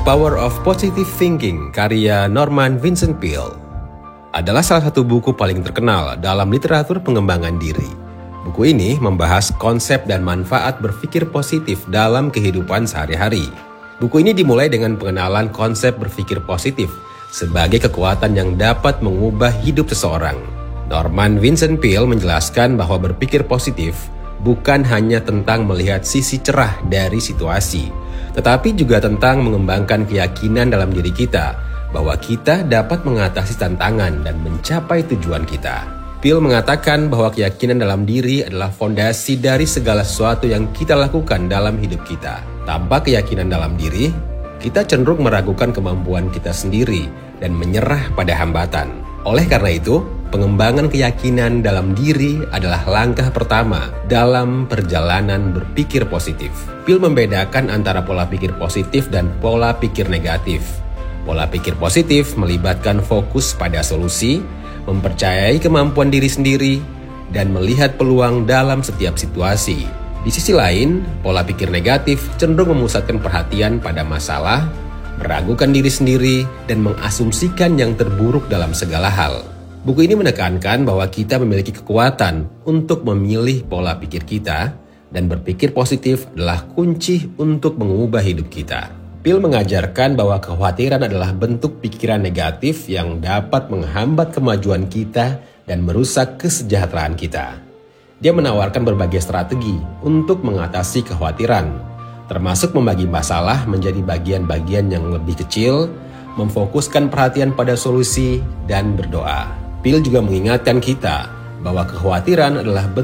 Power of Positive Thinking karya Norman Vincent Peale adalah salah satu buku paling terkenal dalam literatur pengembangan diri. Buku ini membahas konsep dan manfaat berpikir positif dalam kehidupan sehari-hari. Buku ini dimulai dengan pengenalan konsep berpikir positif sebagai kekuatan yang dapat mengubah hidup seseorang. Norman Vincent Peale menjelaskan bahwa berpikir positif bukan hanya tentang melihat sisi cerah dari situasi, tetapi juga tentang mengembangkan keyakinan dalam diri kita bahwa kita dapat mengatasi tantangan dan mencapai tujuan kita. Peale mengatakan bahwa keyakinan dalam diri adalah fondasi dari segala sesuatu yang kita lakukan dalam hidup kita. Tanpa keyakinan dalam diri, kita cenderung meragukan kemampuan kita sendiri dan menyerah pada hambatan. Oleh karena itu, pengembangan keyakinan dalam diri adalah langkah pertama dalam perjalanan berpikir positif. Peale membedakan antara pola pikir positif dan pola pikir negatif. Pola pikir positif melibatkan fokus pada solusi, mempercayai kemampuan diri sendiri, dan melihat peluang dalam setiap situasi. Di sisi lain, pola pikir negatif cenderung memusatkan perhatian pada masalah, meragukan diri sendiri, dan mengasumsikan yang terburuk dalam segala hal. Buku ini menekankan bahwa kita memiliki kekuatan untuk memilih pola pikir kita, dan berpikir positif adalah kunci untuk mengubah hidup kita. Peale mengajarkan bahwa kekhawatiran adalah bentuk pikiran negatif yang dapat menghambat kemajuan kita dan merusak kesejahteraan kita. Dia menawarkan berbagai strategi untuk mengatasi kekhawatiran, termasuk membagi masalah menjadi bagian-bagian yang lebih kecil, memfokuskan perhatian pada solusi, dan berdoa. Peale juga mengingatkan kita bahwa kekhawatiran adalah